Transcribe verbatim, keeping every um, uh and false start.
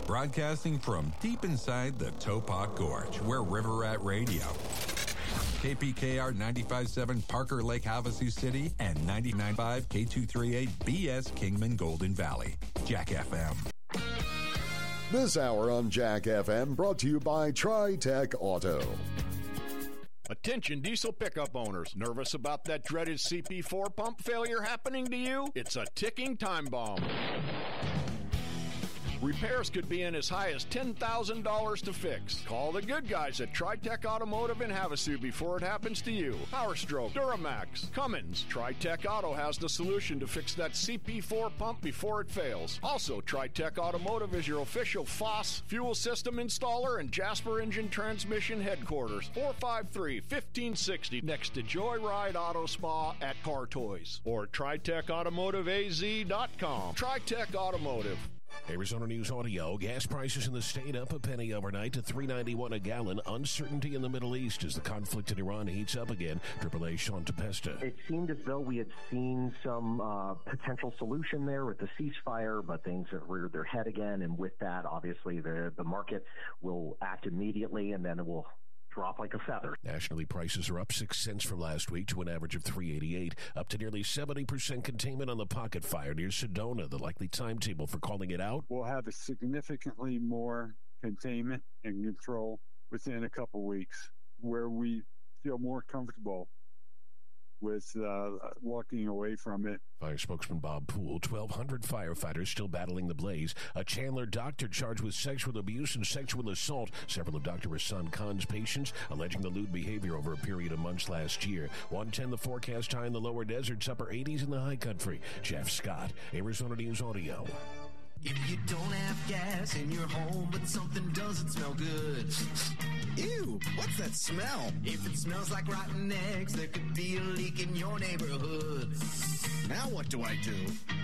Broadcasting from deep inside the Topop Gorge, we're River Rat Radio. K P K R ninety-five point seven Parker Lake, Havasu City, and ninety-nine point five K two thirty-eight B S Kingman Golden Valley. Jack F M. This hour on Jack F M brought to you by Tri-Tech Auto. Attention diesel pickup owners. Nervous about that dreaded C P four pump failure happening to you? It's a ticking time bomb. Repairs could be in as high as ten thousand dollars to fix. Call the good guys at Tri-Tech Automotive in Havasu before it happens to you. Power Stroke, Duramax, Cummins. Tri-Tech Auto has the solution to fix that C P four pump before it fails. Also, Tri-Tech Automotive is your official F O S fuel system installer and Jasper Engine Transmission headquarters. four five three, one five six zero next to Joyride Auto Spa at Car Toys. Or Tri Tech Automotive A Z dot com. Tri-Tech Automotive. Arizona News Audio. Gas prices in the state up a penny overnight to three ninety-one a gallon. Uncertainty in the Middle East as the conflict in Iran heats up again. Triple A Sean Tempesta. It seemed as though we had seen some uh, potential solution there with the ceasefire, but things have reared their head again. And with that, obviously, the, the market will act immediately, and then it will drop like a feather. Nationally, prices are up six cents from last week to an average of three eighty-eight, up to nearly seventy percent containment on the pocket fire near Sedona. The likely timetable for calling it out? We'll have a significantly more containment and control within a couple weeks, where we feel more comfortable with uh, walking away from it. Fire spokesman Bob Poole. twelve hundred firefighters still battling the blaze. A Chandler doctor charged with sexual abuse and sexual assault. Several of Doctor Hassan Khan's patients alleging the lewd behavior over a period of months last year. one ten the forecast high in the lower deserts, upper eighties in the high country. Jeff Scott, Arizona News Audio. If you don't have gas in your home, but something doesn't smell good. Ew, what's that smell? If it smells like rotten eggs, there could be a leak in your neighborhood. Now what do I do?